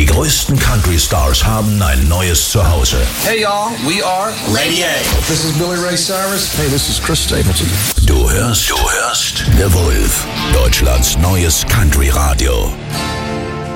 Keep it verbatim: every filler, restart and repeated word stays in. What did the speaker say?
Die größten Country-Stars haben ein neues Zuhause. Hey y'all, we are Lady A. This is Billy Ray Cyrus. Hey, this is Chris Stapleton. Du hörst, du hörst The Wolf, Deutschlands neues Country-Radio.